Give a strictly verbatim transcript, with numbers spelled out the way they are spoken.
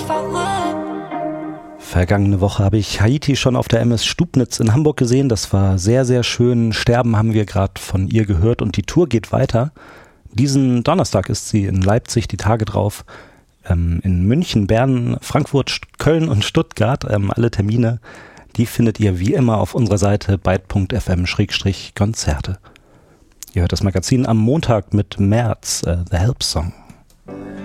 Vergangene Woche habe ich Haiti schon auf der M S Stubnitz in Hamburg gesehen. Das war sehr, sehr schön. Sterben haben wir gerade von ihr gehört und die Tour geht weiter. Diesen Donnerstag ist sie in Leipzig, die Tage drauf, ähm, in München, Bern, Frankfurt, St- Köln und Stuttgart. Ähm, alle Termine, die findet ihr wie immer auf unserer Seite byte punkt f m Schrägstrich Konzerte. Ihr hört das Magazin am Montag mit März, äh, The Help Song.